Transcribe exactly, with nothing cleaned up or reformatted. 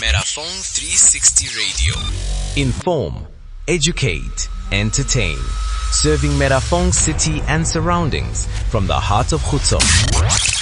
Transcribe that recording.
Megaphone three sixty Radio. Inform, educate, entertain. Serving Megaphone City and surroundings from the heart of Khutso.